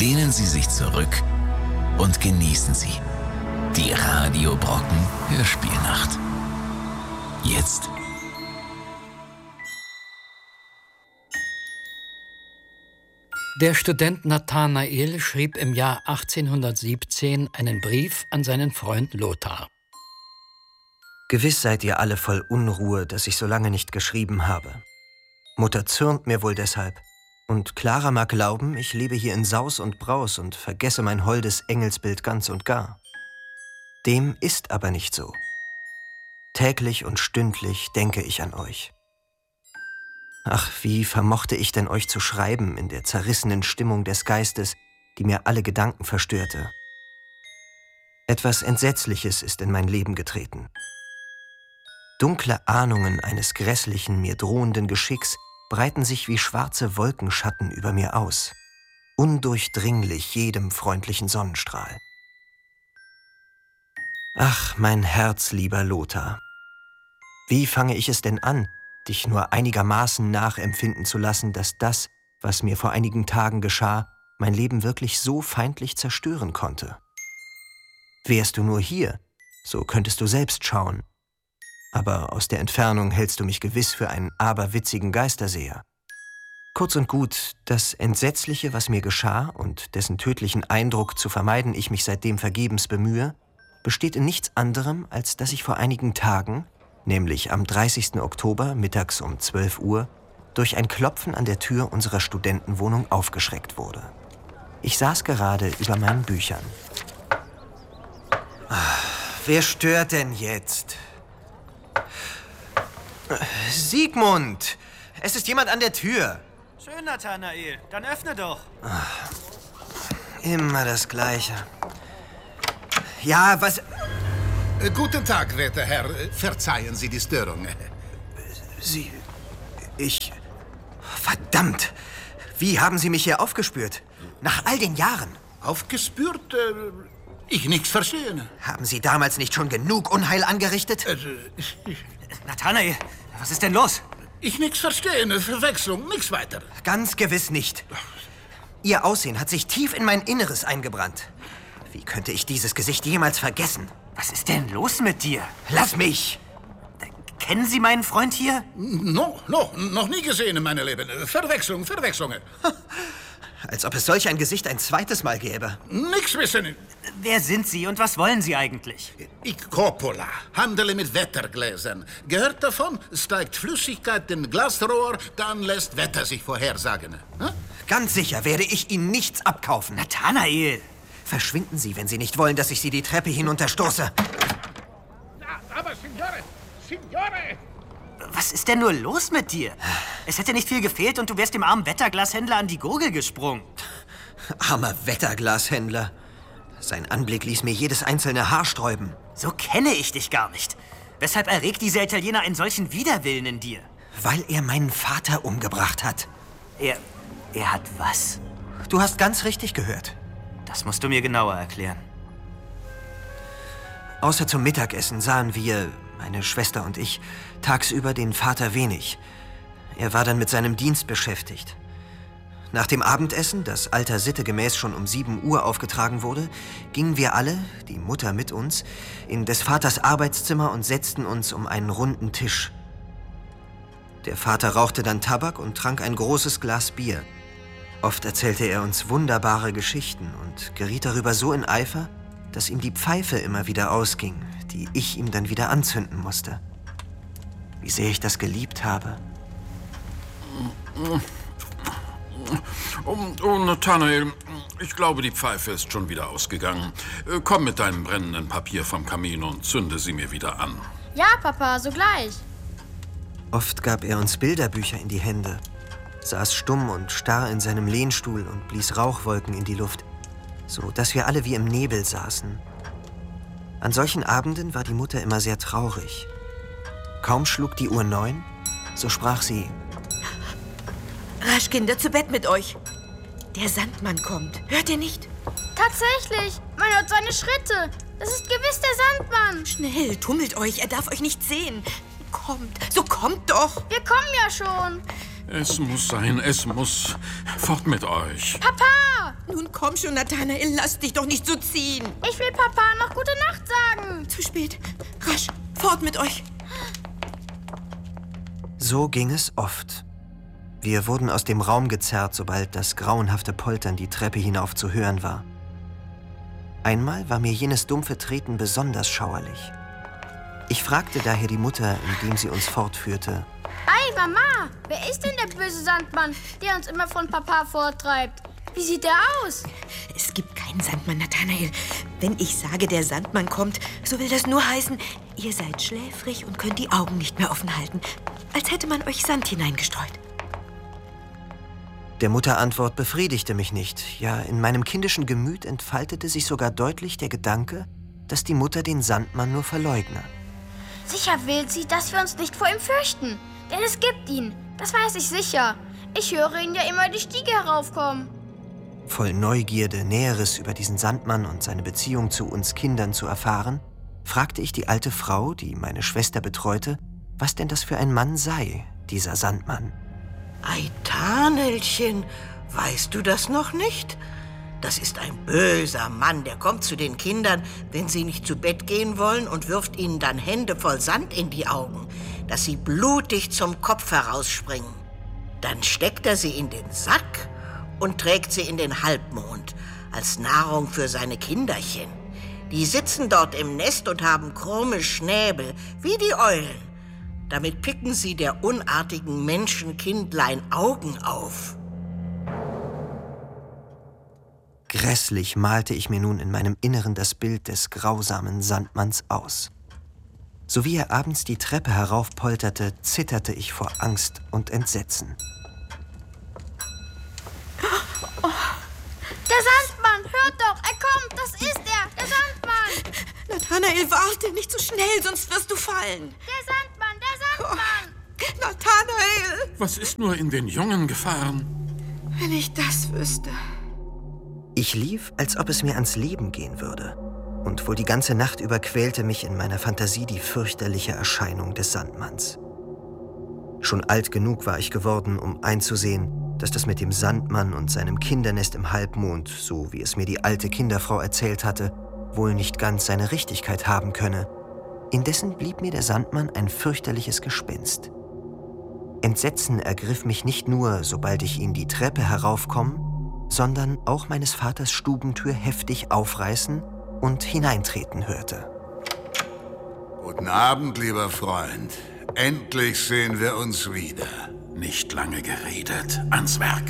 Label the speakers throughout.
Speaker 1: Lehnen Sie sich zurück und genießen Sie die Radio Brocken Hörspielnacht. Jetzt.
Speaker 2: Der Student Nathanael schrieb im Jahr 1817 einen Brief an seinen Freund Lothar.
Speaker 3: Gewiss seid ihr alle voll Unruhe, dass ich so lange nicht geschrieben habe. Mutter zürnt mir wohl deshalb. Und Clara mag glauben, ich lebe hier in Saus und Braus und vergesse mein holdes Engelsbild ganz und gar. Dem ist aber nicht so. Täglich und stündlich denke ich an euch. Ach, wie vermochte ich denn euch zu schreiben in der zerrissenen Stimmung des Geistes, die mir alle Gedanken verstörte? Etwas Entsetzliches ist in mein Leben getreten. Dunkle Ahnungen eines grässlichen, mir drohenden Geschicks breiten sich wie schwarze Wolkenschatten über mir aus, undurchdringlich jedem freundlichen Sonnenstrahl. Ach, mein Herz, lieber Lothar, wie fange ich es denn an, dich nur einigermaßen nachempfinden zu lassen, dass das, was mir vor einigen Tagen geschah, mein Leben wirklich so feindlich zerstören konnte? Wärst du nur hier, so könntest du selbst schauen. Aber aus der Entfernung hältst du mich gewiss für einen aberwitzigen Geisterseher. Kurz und gut, das Entsetzliche, was mir geschah und dessen tödlichen Eindruck zu vermeiden ich mich seitdem vergebens bemühe, besteht in nichts anderem, als dass ich vor einigen Tagen, nämlich am 30. Oktober mittags um 12 Uhr, durch ein Klopfen an der Tür unserer Studentenwohnung aufgeschreckt wurde. Ich saß gerade über meinen Büchern. Wer stört denn jetzt? Sigmund! Es ist jemand an der Tür!
Speaker 4: Schön, Nathanael. Dann öffne doch.
Speaker 3: Immer das Gleiche. Ja, was...
Speaker 5: Guten Tag, werter Herr. Verzeihen Sie die Störung.
Speaker 3: Ich... Verdammt! Wie haben Sie mich hier aufgespürt? Nach all den Jahren.
Speaker 5: Aufgespürt? Ich nichts verstehen.
Speaker 3: Haben Sie damals nicht schon genug Unheil angerichtet?
Speaker 4: Nathanael, was ist denn los?
Speaker 5: Ich nichts verstehen. Verwechslung, nichts weiter.
Speaker 3: Ganz gewiss nicht. Ihr Aussehen hat sich tief in mein Inneres eingebrannt. Wie könnte ich dieses Gesicht jemals vergessen?
Speaker 4: Was ist denn los mit dir?
Speaker 3: Lass mich!
Speaker 4: Kennen Sie meinen Freund hier?
Speaker 5: Noch nie gesehen, meine Lieben. Verwechslung.
Speaker 3: Als ob es solch ein Gesicht ein zweites Mal gäbe.
Speaker 5: Nix wissen.
Speaker 4: Wer sind Sie und was wollen Sie eigentlich?
Speaker 5: Ich Coppola, handele mit Wettergläsern. Gehört davon, steigt Flüssigkeit in Glasrohr, dann lässt Wetter sich vorhersagen. Hm?
Speaker 3: Ganz sicher werde ich Ihnen nichts abkaufen.
Speaker 4: Nathanael!
Speaker 3: Verschwinden Sie, wenn Sie nicht wollen, dass ich Sie die Treppe hinunterstoße.
Speaker 5: Aber, Signore!
Speaker 4: Was ist denn nur los mit dir? Es hätte nicht viel gefehlt und du wärst dem armen Wetterglashändler an die Gurgel gesprungen.
Speaker 3: Armer Wetterglashändler. Sein Anblick ließ mir jedes einzelne Haar sträuben.
Speaker 4: So kenne ich dich gar nicht. Weshalb erregt dieser Italiener einen solchen Widerwillen in dir?
Speaker 3: Weil er meinen Vater umgebracht hat.
Speaker 4: Er hat was?
Speaker 3: Du hast ganz richtig gehört.
Speaker 4: Das musst du mir genauer erklären.
Speaker 3: Außer zum Mittagessen sahen wir, meine Schwester und ich, tagsüber den Vater wenig. Er war dann mit seinem Dienst beschäftigt. Nach dem Abendessen, das alter Sitte gemäß schon um 7 Uhr aufgetragen wurde, gingen wir alle, die Mutter mit uns, in des Vaters Arbeitszimmer und setzten uns um einen runden Tisch. Der Vater rauchte dann Tabak und trank ein großes Glas Bier. Oft erzählte er uns wunderbare Geschichten und geriet darüber so in Eifer, dass ihm die Pfeife immer wieder ausging, die ich ihm dann wieder anzünden musste. Wie sehr ich das geliebt habe.
Speaker 6: Oh, Nathanael, ich glaube, die Pfeife ist schon wieder ausgegangen. Komm mit deinem brennenden Papier vom Kamin und zünde sie mir wieder an.
Speaker 7: Ja, Papa, sogleich.
Speaker 3: Oft gab er uns Bilderbücher in die Hände, saß stumm und starr in seinem Lehnstuhl und blies Rauchwolken in die Luft, so dass wir alle wie im Nebel saßen. An solchen Abenden war die Mutter immer sehr traurig. Kaum schlug die Uhr 9, so sprach sie:
Speaker 8: Rasch, Kinder, zu Bett mit euch. Der Sandmann kommt. Hört ihr nicht?
Speaker 7: Tatsächlich, man hört seine Schritte. Das ist gewiss der Sandmann.
Speaker 8: Schnell, tummelt euch, er darf euch nicht sehen. Kommt doch.
Speaker 7: Wir kommen ja schon.
Speaker 6: Es muss sein, es muss. Fort mit euch.
Speaker 7: Papa!
Speaker 8: Nun komm schon, Nathanael, lass dich doch nicht so ziehen.
Speaker 7: Ich will Papa noch gute Nacht sagen.
Speaker 8: Zu spät. Rasch, fort mit euch.
Speaker 3: So ging es oft. Wir wurden aus dem Raum gezerrt, sobald das grauenhafte Poltern die Treppe hinauf zu hören war. Einmal war mir jenes dumpfe Treten besonders schauerlich. Ich fragte daher die Mutter, indem sie uns fortführte:
Speaker 7: Ei, Mama, wer ist denn der böse Sandmann, der uns immer von Papa vortreibt? Wie sieht er aus?
Speaker 8: Es gibt keinen Sandmann, Nathanael. Wenn ich sage, der Sandmann kommt, so will das nur heißen, ihr seid schläfrig und könnt die Augen nicht mehr offen halten. Als hätte man euch Sand hineingestreut.
Speaker 3: Der Mutter Antwort befriedigte mich nicht. Ja, in meinem kindischen Gemüt entfaltete sich sogar deutlich der Gedanke, dass die Mutter den Sandmann nur verleugne.
Speaker 7: Sicher will sie, dass wir uns nicht vor ihm fürchten. Denn es gibt ihn. Das weiß ich sicher. Ich höre ihn ja immer die Stiege heraufkommen.
Speaker 3: Voll Neugierde, Näheres über diesen Sandmann und seine Beziehung zu uns Kindern zu erfahren, fragte ich die alte Frau, die meine Schwester betreute, was denn das für ein Mann sei, dieser Sandmann.
Speaker 9: Ei, Thanelchen, weißt du das noch nicht? Das ist ein böser Mann, der kommt zu den Kindern, wenn sie nicht zu Bett gehen wollen, und wirft ihnen dann Hände voll Sand in die Augen, dass sie blutig zum Kopf herausspringen. Dann steckt er sie in den Sack und trägt sie in den Halbmond als Nahrung für seine Kinderchen. Die sitzen dort im Nest und haben krumme Schnäbel, wie die Eulen. Damit picken sie der unartigen Menschenkindlein Augen auf.
Speaker 3: Grässlich malte ich mir nun in meinem Inneren das Bild des grausamen Sandmanns aus. So wie er abends die Treppe heraufpolterte, zitterte ich vor Angst und Entsetzen.
Speaker 7: Der Sandmann, hört doch, er kommt, das ist er, der Sandmann.
Speaker 8: Nathanael, warte, nicht so schnell, sonst wirst du fallen.
Speaker 7: Der Sandmann, der Sandmann.
Speaker 8: Oh, Nathanael!
Speaker 6: Was ist nur in den Jungen gefahren?
Speaker 8: Wenn ich das wüsste.
Speaker 3: Ich lief, als ob es mir ans Leben gehen würde. Und wohl die ganze Nacht über quälte mich in meiner Fantasie die fürchterliche Erscheinung des Sandmanns. Schon alt genug war ich geworden, um einzusehen, dass das mit dem Sandmann und seinem Kindernest im Halbmond, so wie es mir die alte Kinderfrau erzählt hatte, wohl nicht ganz seine Richtigkeit haben könne. Indessen blieb mir der Sandmann ein fürchterliches Gespenst. Entsetzen ergriff mich nicht nur, sobald ich ihn die Treppe heraufkommen, sondern auch meines Vaters Stubentür heftig aufreißen und hineintreten hörte.
Speaker 5: Guten Abend, lieber Freund. Endlich sehen wir uns wieder.
Speaker 6: Nicht lange geredet, ans Werk.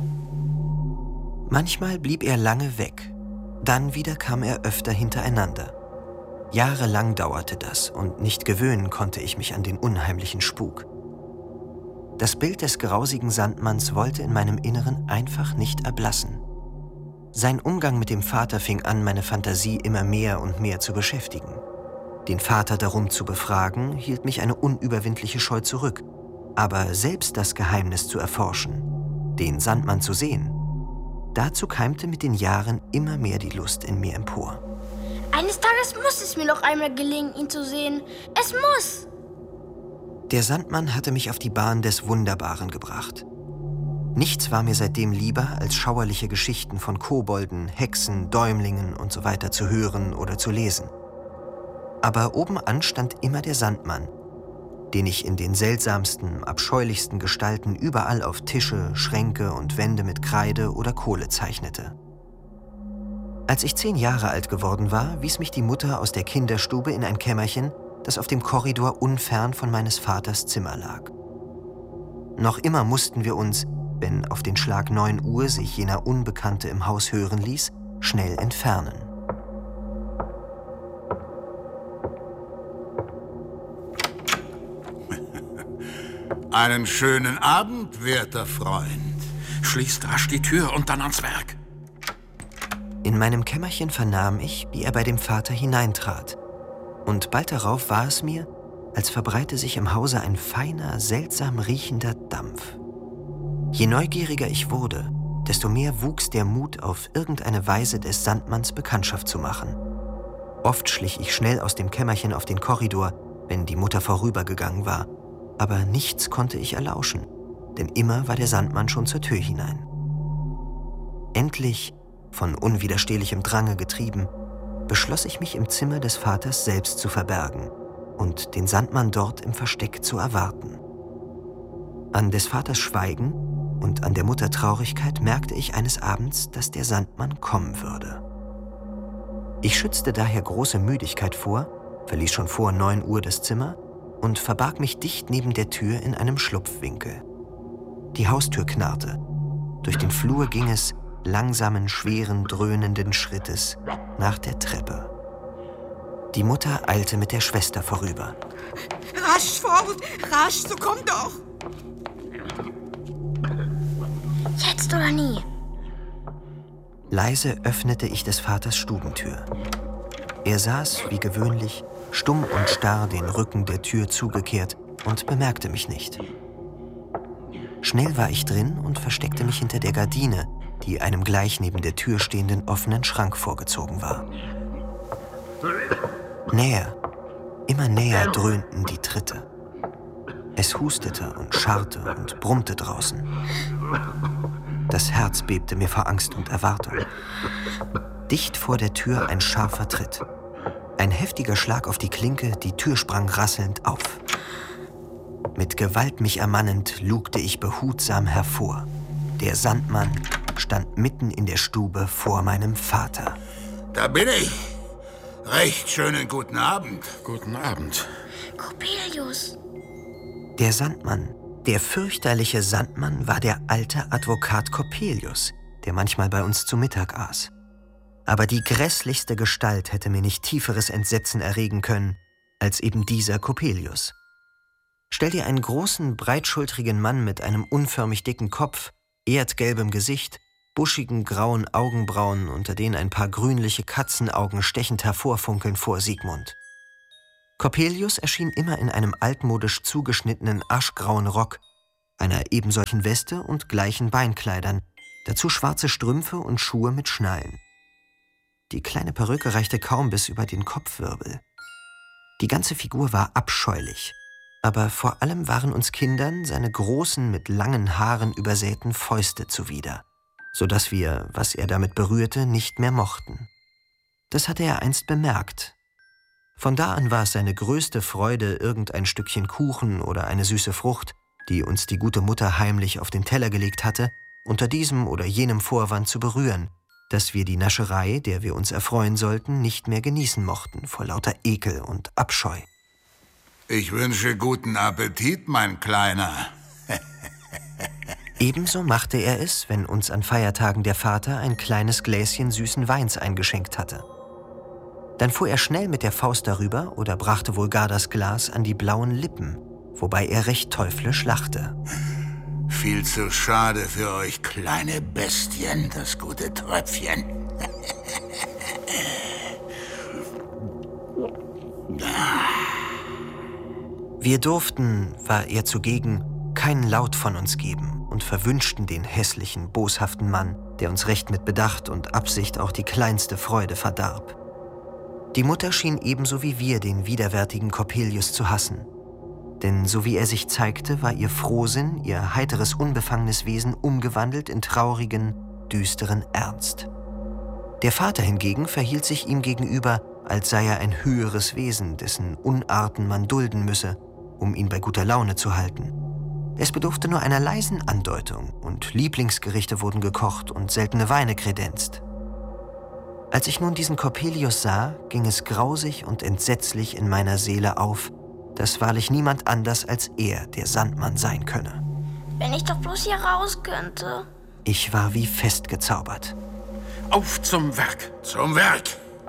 Speaker 3: Manchmal blieb er lange weg, dann wieder kam er öfter hintereinander. Jahrelang dauerte das und nicht gewöhnen konnte ich mich an den unheimlichen Spuk. Das Bild des grausigen Sandmanns wollte in meinem Inneren einfach nicht erblassen. Sein Umgang mit dem Vater fing an, meine Fantasie immer mehr und mehr zu beschäftigen. Den Vater darum zu befragen, hielt mich eine unüberwindliche Scheu zurück. Aber selbst das Geheimnis zu erforschen, den Sandmann zu sehen, dazu keimte mit den Jahren immer mehr die Lust in mir empor.
Speaker 7: Eines Tages muss es mir noch einmal gelingen, ihn zu sehen. Es muss!
Speaker 3: Der Sandmann hatte mich auf die Bahn des Wunderbaren gebracht. Nichts war mir seitdem lieber, als schauerliche Geschichten von Kobolden, Hexen, Däumlingen und so weiter zu hören oder zu lesen. Aber obenan stand immer der Sandmann, den ich in den seltsamsten, abscheulichsten Gestalten überall auf Tische, Schränke und Wände mit Kreide oder Kohle zeichnete. Als ich 10 Jahre alt geworden war, wies mich die Mutter aus der Kinderstube in ein Kämmerchen, das auf dem Korridor unfern von meines Vaters Zimmer lag. Noch immer mussten wir uns, wenn auf den Schlag 9 Uhr sich jener Unbekannte im Haus hören ließ, schnell entfernen.
Speaker 5: Einen schönen Abend, werter Freund.
Speaker 6: Schließt rasch die Tür und dann ans Werk.
Speaker 3: In meinem Kämmerchen vernahm ich, wie er bei dem Vater hineintrat. Und bald darauf war es mir, als verbreite sich im Hause ein feiner, seltsam riechender Dampf. Je neugieriger ich wurde, desto mehr wuchs der Mut, auf irgendeine Weise des Sandmanns Bekanntschaft zu machen. Oft schlich ich schnell aus dem Kämmerchen auf den Korridor, wenn die Mutter vorübergegangen war. Aber nichts konnte ich erlauschen, denn immer war der Sandmann schon zur Tür hinein. Endlich von unwiderstehlichem Drange getrieben, beschloss ich mich im Zimmer des Vaters selbst zu verbergen und den Sandmann dort im Versteck zu erwarten. An des Vaters Schweigen und an der Mutter Traurigkeit merkte ich eines Abends, dass der Sandmann kommen würde. Ich schützte daher große Müdigkeit vor, verließ schon vor 9 Uhr das Zimmer und verbarg mich dicht neben der Tür in einem Schlupfwinkel. Die Haustür knarrte. Durch den Flur ging es langsamen, schweren, dröhnenden Schrittes nach der Treppe. Die Mutter eilte mit der Schwester vorüber.
Speaker 8: Rasch fort, rasch, so komm doch!
Speaker 7: Jetzt oder nie?
Speaker 3: Leise öffnete ich des Vaters Stubentür. Er saß, wie gewöhnlich, stumm und starr den Rücken der Tür zugekehrt und bemerkte mich nicht. Schnell war ich drin und versteckte mich hinter der Gardine, die einem gleich neben der Tür stehenden offenen Schrank vorgezogen war. Näher, immer näher dröhnten die Tritte. Es hustete und scharrte und brummte draußen. Das Herz bebte mir vor Angst und Erwartung. Dicht vor der Tür ein scharfer Tritt. Ein heftiger Schlag auf die Klinke, die Tür sprang rasselnd auf. Mit Gewalt mich ermannend, lugte ich behutsam hervor. Der Sandmann stand mitten in der Stube vor meinem Vater.
Speaker 5: Da bin ich. Recht schönen guten Abend.
Speaker 6: Guten Abend.
Speaker 7: Coppelius.
Speaker 3: Der Sandmann, der fürchterliche Sandmann, war der alte Advokat Coppelius, der manchmal bei uns zu Mittag aß. Aber die grässlichste Gestalt hätte mir nicht tieferes Entsetzen erregen können, als eben dieser Coppelius. Stell dir einen großen, breitschultrigen Mann mit einem unförmig dicken Kopf, erdgelbem Gesicht, buschigen grauen Augenbrauen, unter denen ein paar grünliche Katzenaugen stechend hervorfunkeln, vor Sigmund. Coppelius erschien immer in einem altmodisch zugeschnittenen aschgrauen Rock, einer ebensolchen Weste und gleichen Beinkleidern, dazu schwarze Strümpfe und Schuhe mit Schnallen. Die kleine Perücke reichte kaum bis über den Kopfwirbel. Die ganze Figur war abscheulich, aber vor allem waren uns Kindern seine großen, mit langen Haaren übersäten Fäuste zuwider, so dass wir, was er damit berührte, nicht mehr mochten. Das hatte er einst bemerkt. Von da an war es seine größte Freude, irgendein Stückchen Kuchen oder eine süße Frucht, die uns die gute Mutter heimlich auf den Teller gelegt hatte, unter diesem oder jenem Vorwand zu berühren, dass wir die Nascherei, der wir uns erfreuen sollten, nicht mehr genießen mochten, vor lauter Ekel und Abscheu.
Speaker 5: Ich wünsche guten Appetit, mein Kleiner.
Speaker 3: Ebenso machte er es, wenn uns an Feiertagen der Vater ein kleines Gläschen süßen Weins eingeschenkt hatte. Dann fuhr er schnell mit der Faust darüber oder brachte wohl gar das Glas an die blauen Lippen, wobei er recht teuflisch lachte.
Speaker 5: Viel zu schade für euch kleine Bestien, das gute Tröpfchen.
Speaker 3: Wir durften, war er zugegen, keinen Laut von uns geben und verwünschten den hässlichen, boshaften Mann, der uns recht mit Bedacht und Absicht auch die kleinste Freude verdarb. Die Mutter schien ebenso wie wir den widerwärtigen Coppelius zu hassen. Denn so wie er sich zeigte, war ihr Frohsinn, ihr heiteres, unbefangenes Wesen umgewandelt in traurigen, düsteren Ernst. Der Vater hingegen verhielt sich ihm gegenüber, als sei er ein höheres Wesen, dessen Unarten man dulden müsse, um ihn bei guter Laune zu halten. Es bedurfte nur einer leisen Andeutung, und Lieblingsgerichte wurden gekocht und seltene Weine kredenzt. Als ich nun diesen Coppelius sah, ging es grausig und entsetzlich in meiner Seele auf, dass wahrlich niemand anders als er der Sandmann sein könne.
Speaker 7: Wenn ich doch bloß hier raus könnte.
Speaker 3: Ich war wie festgezaubert.
Speaker 6: Auf zum Werk!
Speaker 5: Zum Werk!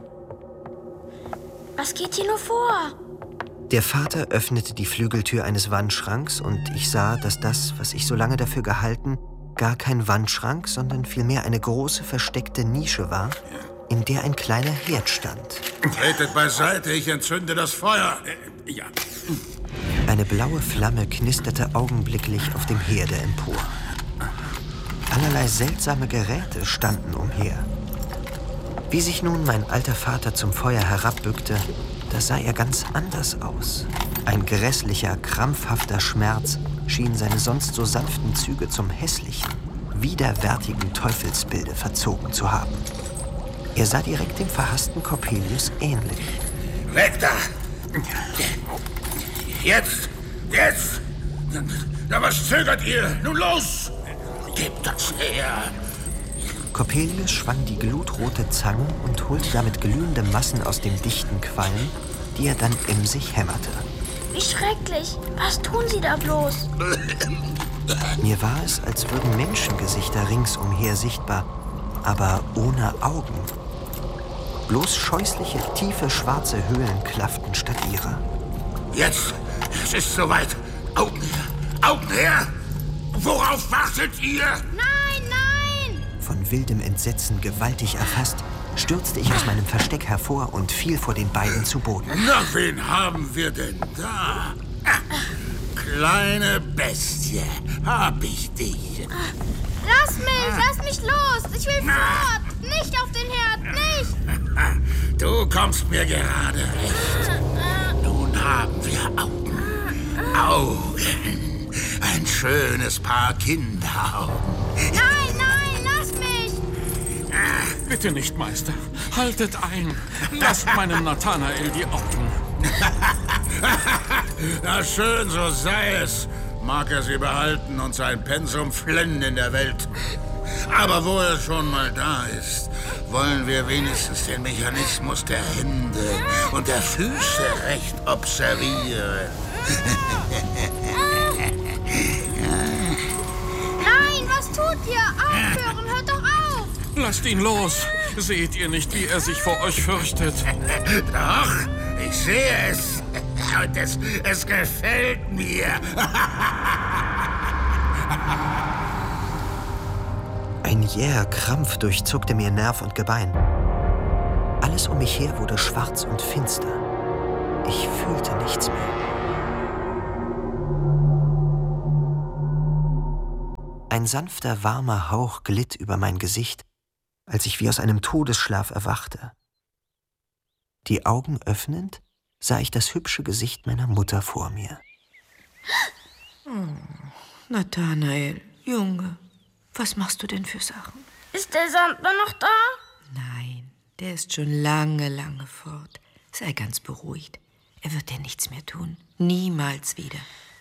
Speaker 7: Was geht hier nur vor?
Speaker 3: Der Vater öffnete die Flügeltür eines Wandschranks und ich sah, dass das, was ich so lange dafür gehalten, gar kein Wandschrank, sondern vielmehr eine große versteckte Nische war, in der ein kleiner Herd stand.
Speaker 5: Tretet beiseite, ich entzünde das Feuer.
Speaker 6: Ja.
Speaker 3: Eine blaue Flamme knisterte augenblicklich auf dem Herde empor. Allerlei seltsame Geräte standen umher. Wie sich nun mein alter Vater zum Feuer herabbückte, da sah er ganz anders aus. Ein grässlicher, krampfhafter Schmerz schien seine sonst so sanften Züge zum hässlichen, widerwärtigen Teufelsbilde verzogen zu haben. Er sah direkt dem verhassten Coppelius ähnlich.
Speaker 5: Weg da! Jetzt! Na, was zögert ihr? Nun los! Gebt das her!
Speaker 3: Coppelius schwang die glutrote Zange und holte damit glühende Massen aus dem dichten Qualm, die er dann emsig hämmerte.
Speaker 7: Wie schrecklich! Was tun Sie da bloß?
Speaker 3: Mir war es, als würden Menschengesichter ringsumher sichtbar, aber ohne Augen. Bloß scheußliche, tiefe, schwarze Höhlen klafften statt ihrer.
Speaker 5: Jetzt! Es ist soweit! Augen her! Augen her! Worauf wartet ihr?
Speaker 7: Nein, nein!
Speaker 3: Von wildem Entsetzen gewaltig erfasst, stürzte ich aus meinem Versteck hervor und fiel vor den beiden zu Boden.
Speaker 5: Na, wen haben wir denn da? Kleine Bestie, hab ich dich.
Speaker 7: Lass mich los! Ich will fort! Nicht auf den Herd, nicht!
Speaker 5: Du kommst mir gerade recht. Nun haben wir Augen. Augen. Ein schönes Paar Kinderaugen.
Speaker 7: Nein, lass mich!
Speaker 6: Bitte nicht, Meister. Haltet ein. Lasst meinem Nathanael die Augen.
Speaker 5: Na schön, so sei es. Mag er sie behalten und sein Pensum flennen in der Welt. Aber wo er schon mal da ist, wollen wir wenigstens den Mechanismus der Hände und der Füße recht observieren.
Speaker 7: Nein, was tut ihr? Aufhören, hört doch auf!
Speaker 6: Lasst ihn los. Seht ihr nicht, wie er sich vor euch fürchtet?
Speaker 5: Doch, ich sehe es. Und es gefällt mir.
Speaker 3: Ein jäher Krampf durchzuckte mir Nerv und Gebein. Alles um mich her wurde schwarz und finster. Ich fühlte nichts mehr. Ein sanfter, warmer Hauch glitt über mein Gesicht, als ich wie aus einem Todesschlaf erwachte. Die Augen öffnend, sah ich das hübsche Gesicht meiner Mutter vor mir.
Speaker 8: Nathanael, Junge, was machst du denn für Sachen?
Speaker 7: Ist der Sandmann noch da?
Speaker 8: Nein, der ist schon lange, lange fort. Sei ganz beruhigt. Er wird dir nichts mehr tun. Niemals wieder.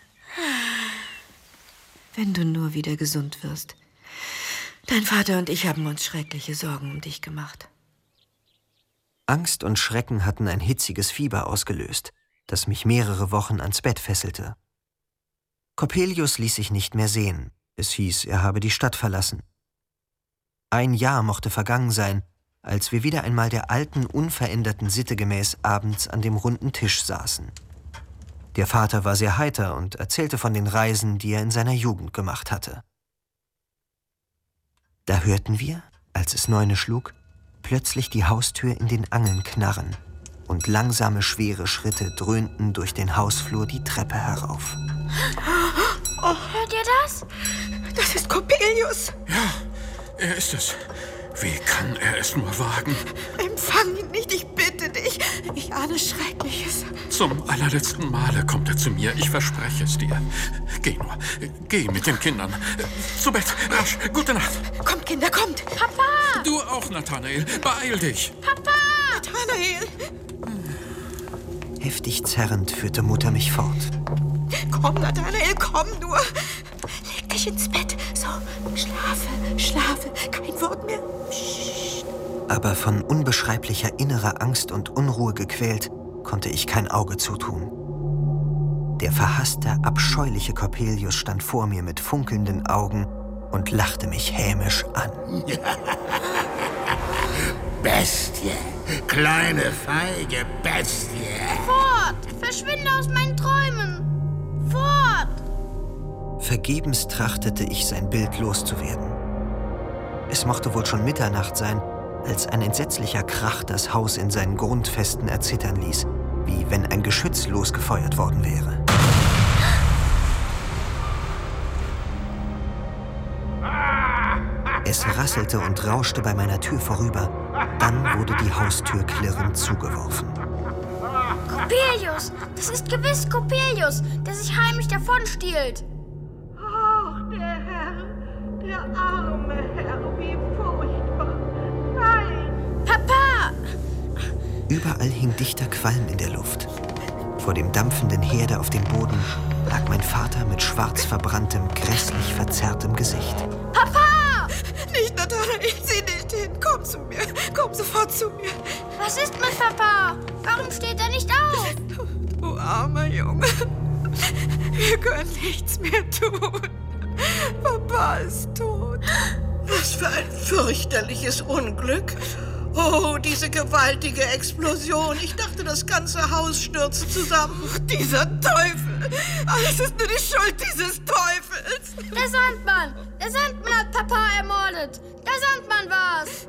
Speaker 8: Wenn du nur wieder gesund wirst. Dein Vater und ich haben uns schreckliche Sorgen um dich gemacht.
Speaker 3: Angst und Schrecken hatten ein hitziges Fieber ausgelöst, das mich mehrere Wochen ans Bett fesselte. Coppelius ließ sich nicht mehr sehen. Es hieß, er habe die Stadt verlassen. Ein Jahr mochte vergangen sein, als wir wieder einmal der alten, unveränderten Sitte gemäß abends an dem runden Tisch saßen. Der Vater war sehr heiter und erzählte von den Reisen, die er in seiner Jugend gemacht hatte. Da hörten wir, als es 9 schlug, plötzlich die Haustür in den Angeln knarren und langsame, schwere Schritte dröhnten durch den Hausflur die Treppe herauf.
Speaker 7: Oh, hört ihr das?
Speaker 8: Das ist Coppelius.
Speaker 6: Ja, er ist es. Wie kann er es nur wagen?
Speaker 8: Empfang ihn nicht, ich bitte dich. Ich ahne Schreckliches.
Speaker 6: Zum allerletzten Male kommt er zu mir, ich verspreche es dir. Geh nur, geh mit den Kindern. Zu Bett, rasch, gute Nacht.
Speaker 8: Kommt, Kinder, kommt.
Speaker 7: Papa!
Speaker 6: Du auch, Nathanael, beeil dich.
Speaker 7: Papa!
Speaker 8: Nathanael!
Speaker 3: Heftig zerrend führte Mutter mich fort.
Speaker 8: Komm, Nathanael, komm nur. Leg dich ins Bett. So, schlafe. Kein Wort mehr. Psst.
Speaker 3: Aber von unbeschreiblicher innerer Angst und Unruhe gequält, konnte ich kein Auge zutun. Der verhasste, abscheuliche Coppelius stand vor mir mit funkelnden Augen und lachte mich hämisch an.
Speaker 5: Bestie, kleine, feige Bestie.
Speaker 7: Fort! Verschwinde aus meinen Träumen! Fort!
Speaker 3: Vergebens trachtete ich, sein Bild loszuwerden. Es mochte wohl schon Mitternacht sein, als ein entsetzlicher Krach das Haus in seinen Grundfesten erzittern ließ, wie wenn ein Geschütz losgefeuert worden wäre. Es rasselte und rauschte bei meiner Tür vorüber. Dann wurde die Haustür klirrend zugeworfen.
Speaker 7: Coppelius! Das ist gewiss Coppelius, der sich heimlich davonstiehlt.
Speaker 9: Ach, der Herr, der arme
Speaker 3: Überall hing dichter Qualm in der Luft. Vor dem dampfenden Herde auf dem Boden lag mein Vater mit schwarz verbranntem, grässlich verzerrtem Gesicht.
Speaker 7: Papa!
Speaker 8: Nicht, Nathanael, sieh nicht hin. Komm zu mir. Komm sofort zu mir.
Speaker 7: Was ist mit Papa? Warum steht er nicht auf?
Speaker 8: Du armer Junge. Wir können nichts mehr tun. Papa ist tot.
Speaker 9: Was für ein fürchterliches Unglück. Oh, diese gewaltige Explosion. Ich dachte, das ganze Haus stürze zusammen.
Speaker 8: Dieser Teufel. Alles ist nur die Schuld dieses Teufels.
Speaker 7: Der Sandmann! Der Sandmann hat Papa ermordet! Der Sandmann war's!